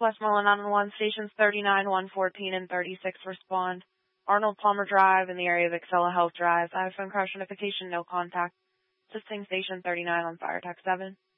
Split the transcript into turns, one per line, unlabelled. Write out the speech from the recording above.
Westmoreland 911 stations 39, 114, and 36 respond. Arnold Palmer Drive in the area of Excella Health Drive. I have phone crash notification, no contact. Assisting station 39 on fire attack 7.